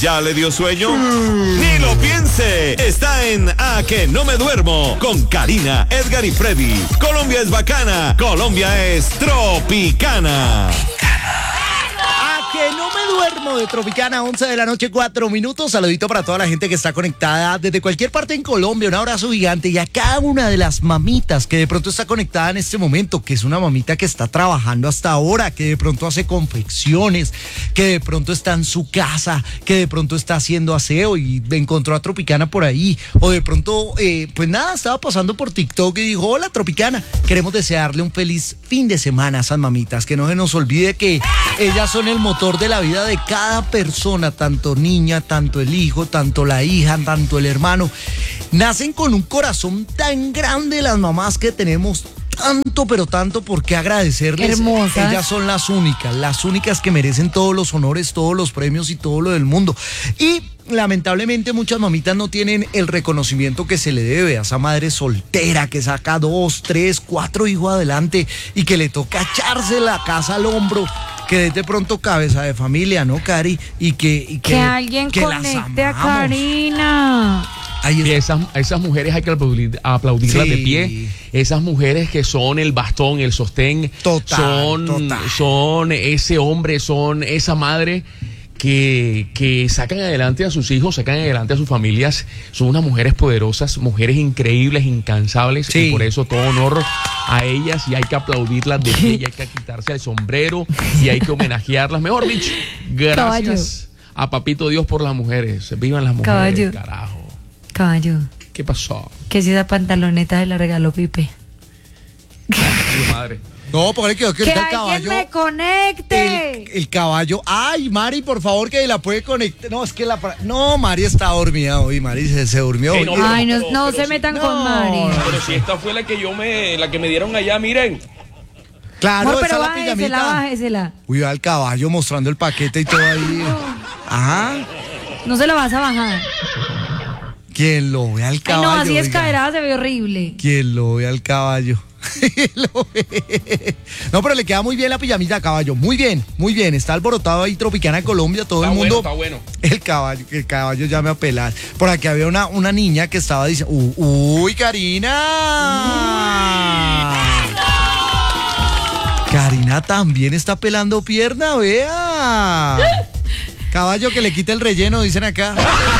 ¿Ya le dio sueño? Ni lo piense. Está en A que no me duermo con Karina, Edgar y Freddy. Colombia es bacana. Colombia es tropicana. Que no me duermo de Tropicana, 11 de la noche, 4 minutos. Saludito para toda la gente que está conectada desde cualquier parte en Colombia. Un abrazo gigante y a cada una de las mamitas que de pronto está conectada en este momento, que es una mamita que está trabajando hasta ahora, que de pronto hace confecciones, que de pronto está en su casa, que de pronto está haciendo aseo y encontró a Tropicana por ahí. O de pronto, pues nada, estaba pasando por TikTok y dijo, hola Tropicana, queremos desearle un feliz fin de semana a esas mamitas. Que no se nos olvide que ellas son el motor de la vida de cada persona, tanto niña, tanto el hijo, tanto la hija, tanto el hermano. Nacen con un corazón tan grande las mamás que tenemos tanto, pero tanto por qué agradecerles. Hermosas. Ellas son las únicas que merecen todos los honores, todos los premios y todo lo del mundo. Y lamentablemente muchas mamitas no tienen el reconocimiento que se le debe a esa madre soltera que saca 2, 3, 4 hijos adelante y que le toca echarse la casa al hombro, que es de pronto cabeza de familia, ¿no, Cari? Y que alguien que conecte a las amamos. Karina. Y esas mujeres hay que aplaudirlas Sí. de pie. Esas mujeres que son el bastón, el sostén, Total. son ese hombre, son esa madre que sacan adelante a sus hijos, sacan adelante a sus familias. Son unas mujeres poderosas, mujeres increíbles, incansables. Sí. Y por eso todo honor a ellas y hay que aplaudirlas de pie y hay que quitarse el sombrero y hay que homenajearlas. Mejor dicho, gracias a Papito Dios por las mujeres. Vivan las mujeres, Caballo. carajo. Caballo, ¿Qué pasó? que si esa pantaloneta se la regaló Pipe. Mi madre. No, porque quedó que ¡Que ahorita el alguien caballo. me conecte! El caballo. Ay, Mari, por favor, que la puede conectar. No, es que no, Mari está dormida hoy. Mari se durmió. Ey, no, hoy. Ay, pero no se sí. metan No, con Mari. Pero si esta fue la que me dieron allá, miren. Claro, Amor, esa pero es la pijamita. bájesela. Uy, va el caballo mostrando el paquete y todo ahí. Ajá. No se la vas a bajar. Quien lo ve al Ay, caballo. no, así oiga. descaderada se ve horrible. Quien lo ve al caballo. Lo ve. No, pero le queda muy bien la pijamita a caballo. Muy bien, muy bien. Está alborotado ahí Tropicana Colombia, todo Está el mundo. bueno. El caballo ya me a pelar. Por aquí había una niña que estaba diciendo, uy, Karina. Karina también está pelando pierna, vea. Caballo que le quite el relleno, dicen acá.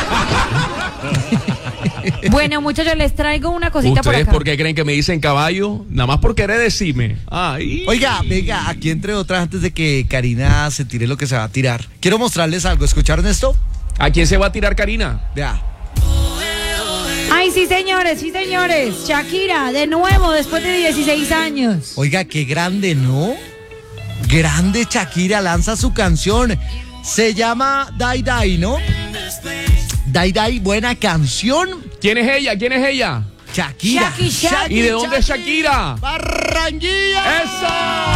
Bueno, muchachos, les traigo una cosita por ¿Ustedes acá. por qué creen que me dicen caballo? Nada más por querer decirme. Ay. Oiga, venga, aquí entre otras, antes de que Karina se tire lo que se va a tirar, quiero mostrarles algo. ¿Escucharon esto? ¿A quién se va a tirar Karina? Vea. Ay, sí, señores. Shakira, de nuevo, después de 16 años. Oiga, qué grande, ¿no? Grande Shakira, lanza su canción. Se llama Dai Dai, ¿no? Dai Dai, buena canción. ¿Quién es ella? Shakira. Shaki. ¿Y de dónde es Shakira? Barranquilla. ¡Eso!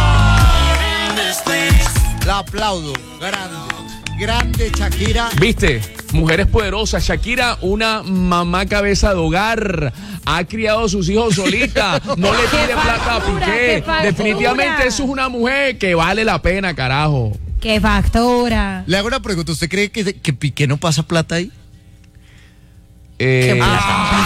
La aplaudo. Grande Shakira. ¿Viste? Mujeres poderosas. Shakira, una mamá cabeza de hogar. Ha criado a sus hijos solita. No le pide plata a factura, Piqué. qué factura! Definitivamente eso es una mujer que vale la pena, carajo. ¡Qué factura! Le hago una pregunta. ¿Usted cree que Piqué no pasa plata ahí? ¡Qué plata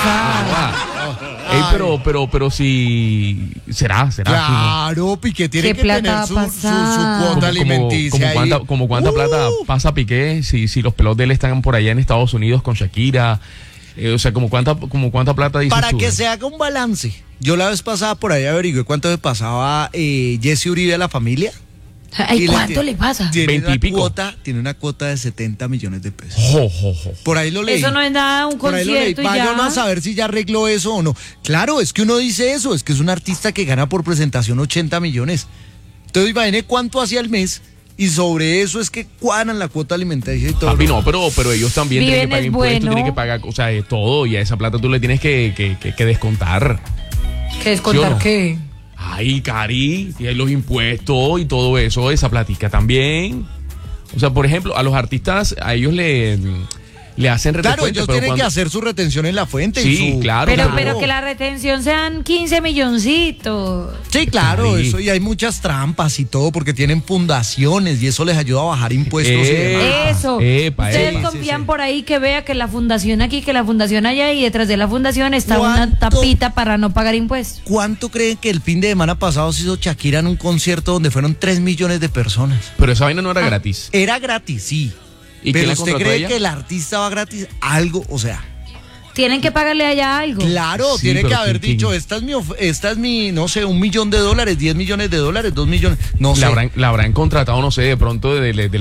Ey, pero si será. Claro, Piqué tiene ¿Qué que plata tener va a su pasar? cuota alimenticia ahí. Como cuánta plata pasa Piqué si los pelos de él están por allá en Estados Unidos con Shakira. O sea, como cuánta plata dices Para tú? que se haga un balance. Yo la vez pasada por ahí averigué cuánto le pasaba Jesse Uribe a la familia. Ay, Y ¿cuánto le pasa? Tiene 20 y pico. Tiene una cuota de 70 millones de pesos. Jo. Por ahí lo leí. Eso no es nada, un Por ahí lo leí. concierto y Vayan ya. a saber si ya arregló eso o no. Claro, es que uno dice eso, es que es un artista que gana por presentación 80 millones. Entonces imagine cuánto hacía al mes y sobre eso es que cuadran la cuota alimentaria y todo. Papi, no, pero ellos también Viven tienen que pagar es impuestos, bueno. tienen que pagar, o sea, todo, y a esa plata tú le tienes que descontar. ¿Qué descontar ¿Sí o no? qué? Ay, Cari, y los impuestos y todo eso, esa platica también. O sea, por ejemplo, a los artistas, a ellos le hacen Claro, retecuento, ellos pero tienen que cuando- hacer su retención en la fuente. y Sí, su- claro. Pero que la retención sean 15 milloncitos. Sí, claro, Sí. eso, y hay muchas trampas y todo porque tienen fundaciones y eso les ayuda a bajar impuestos y demás. Eso. Epa, Ustedes epa. confían Sí, sí. por ahí que vea que la fundación aquí, que la fundación allá y detrás de la fundación está una ¿Cuánto? tapita para no pagar impuestos. ¿Cuánto creen que el fin de semana pasado se hizo Shakira en un concierto donde fueron 3 millones de personas? Pero esa vaina no era gratis. Era gratis, sí. ¿Y quién Pero la ¿usted contrató a cree ella? que el artista va gratis? Algo, o sea, Tienen que pagarle allá algo. claro, Sí, tiene que pero haber ¿quién? dicho, esta es mi, no sé, $1 millón, $10 millones, $2 millones, no sé. La habrán contratado, no sé, de pronto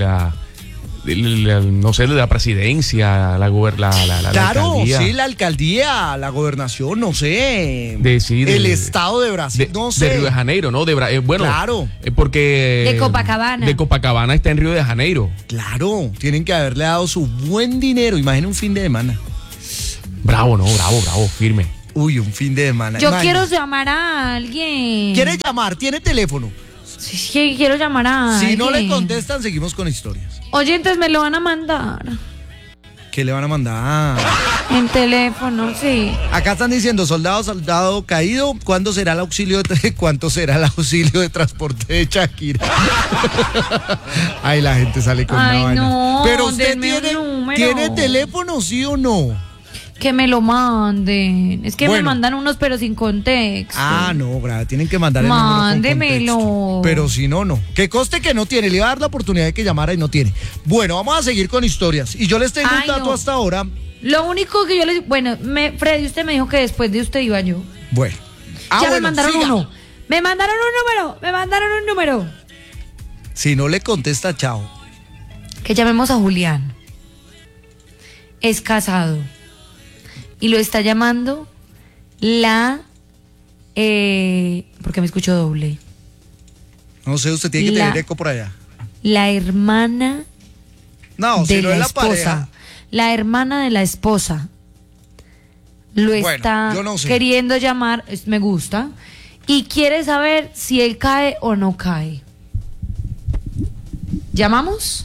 no sé, de la presidencia, la Claro, alcaldía. sí, la alcaldía, la gobernación, no sé. Sí, el estado de Brasil, de, no de sé. Río de Janeiro, ¿no? Bueno, Claro. Porque... De Copacabana. De Copacabana está en Río de Janeiro. Claro, tienen que haberle dado su buen dinero. Imagina un fin de semana. Bravo, ¿no? Bravo, firme. Uy, un fin de semana. Yo Imagina. quiero llamar a alguien. ¿Quiere llamar? ¿Tiene teléfono? Sí, quiero llamar a Si no le alguien. contestan, seguimos con historias. Oyentes, me lo van a mandar. ¿Qué le van a mandar? En teléfono, sí. Acá están diciendo, soldado caído, ¿cuánto será el auxilio de transporte de Shakira? Ay, la gente sale con Ay, una vaina. no, Pero usted denme un número. ¿tiene teléfono, sí o no? Que me lo manden. Es que me Bueno. mandan unos pero sin contexto. Ah, no, brava, tienen que mandar el número con Mándemelo. contexto. Pero si no, no. Que coste que no tiene. Le iba a dar la oportunidad de que llamara y no tiene. Bueno, vamos a seguir con historias. Y yo les tengo un Ay, dato no. hasta ahora. Lo único que yo les... Bueno, Freddy, usted me dijo que después de usted iba yo. Bueno. Ya me bueno, mandaron siga. uno. Me mandaron un número. Si no le contesta, chao. Que llamemos a Julián. Es casado. Y lo está llamando porque me escucho doble. No sé, usted tiene que La- tener eco por allá. La hermana No, si de no la es la esposa. pareja. La hermana de la esposa. Lo Bueno, está yo no sé. queriendo llamar, me gusta, y quiere saber si él cae o no cae. ¿Llamamos?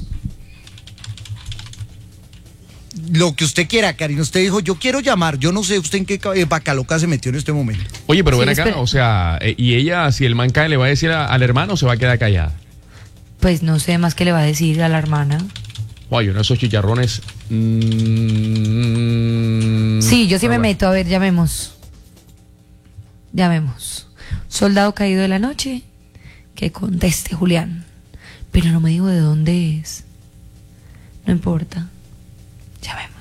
Lo que usted quiera, Karina. Usted dijo, yo quiero llamar. Yo no sé usted en qué vaca loca se metió en este momento. Oye, pero Sí, ven acá, espera. o sea, y ella, si el man cae, ¿le va a decir al hermano o se va a quedar callada? Pues no sé más qué le va a decir a la hermana. Oye, uno de esos chicharrones... Sí, yo sí pero me bueno. meto. A ver, llamemos. Soldado caído de la noche. Que conteste, Julián. Pero no me digo de dónde es. No importa. Llamemos.